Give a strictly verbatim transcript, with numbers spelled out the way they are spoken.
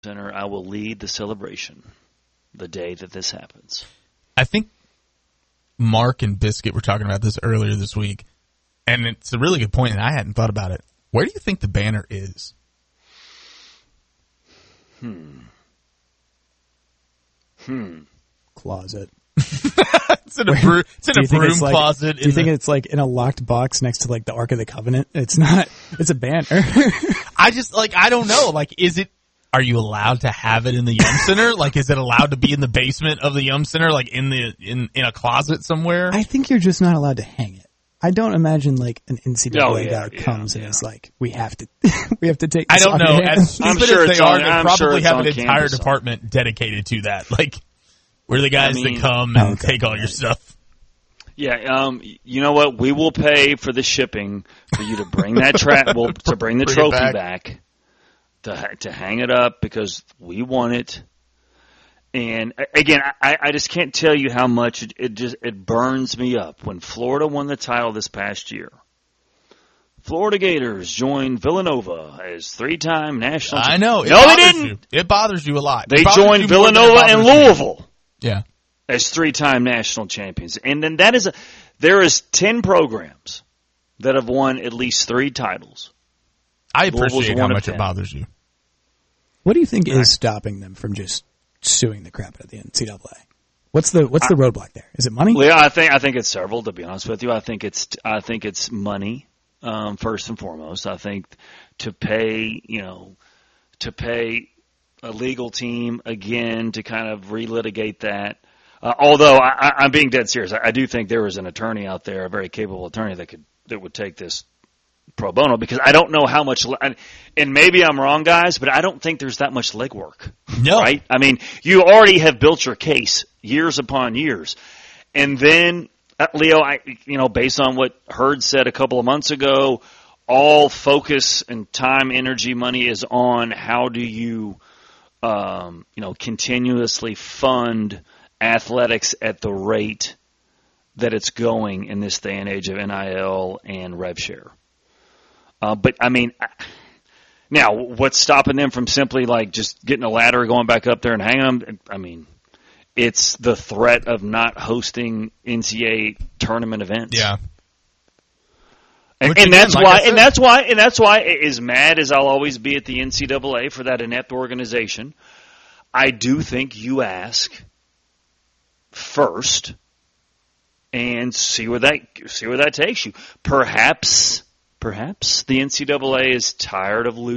Center, I will lead the celebration the day that this happens. I think Mark and Biscuit were talking about this earlier this week, and it's a really good point, and I hadn't thought about it. Where do you think the banner is? Hmm. Hmm. Closet. It's in a, bro- it's in a broom like, closet. Do you think the... it's like in a locked box next to like the Ark of the Covenant? It's not. It's a banner. I just like I don't know. Like, is it? Are you allowed to have it in the Yum Center? Like, is it allowed to be in the basement of the Yum Center? Like in the in in a closet somewhere? I think you're just not allowed to hang it. I don't imagine like an N C double A oh, yeah, guy yeah, comes yeah. and is like, we have to, we have to take. I This don't off know. your hands. As stupid sure as it's they on- are, they I'm probably sure it's have on an entire campus. department dedicated to that. Like, we're the guys I mean- that come and Okay. take all your stuff. Yeah, um, you know what? We will pay for the shipping for you to bring that tra- well, to bring the Bring it trophy back. back, to ha- to hang it up because we want it. And a- again, I, I just can't tell you how much it, it just it burns me up when Florida won the title this past year. Florida Gators joined Villanova as three-time national. I know. It No, they bothers didn't. You. It bothers you a lot. They It bothers joined you more than it Villanova and bothers me. Louisville Yeah. as three-time national champions. And then that is a, there is ten programs that have won at least three titles. I Louisville's appreciate how one of much it ten. bothers you. What do you think is stopping them from just suing the crap out of the N C double A? What's the what's the roadblock there? Is it money? Well, yeah, I think I think it's several. To be honest with you, I think it's I think it's money um, first and foremost. I think to pay you know to pay a legal team again to kind of relitigate that. Uh, although I, I, I'm being dead serious, I, I do think there is an attorney out there, a very capable attorney that could that would take this pro bono, because I don't know how much, and maybe I'm wrong, guys, but I don't think there's that much legwork. No. Right? I mean, you already have built your case years upon years. And then, uh, Leo, I, you know, based on what Hurd said a couple of months ago, all focus and time, energy, money is on how do you, um, you know, continuously fund athletics at the rate that it's going in this day and age of N I L and rev share. Uh, but, I mean, now, what's stopping them from simply, like, just getting a ladder, going back up there and hanging them? I mean, it's the threat of not hosting N C double A tournament events. Yeah. And, Which, and again, that's like why, I said- and that's why, and that's why, as mad as I'll always be at the N C double A for that inept organization, I do think you ask first and see where that see where that takes you. Perhaps, perhaps the N C double A is tired of losing.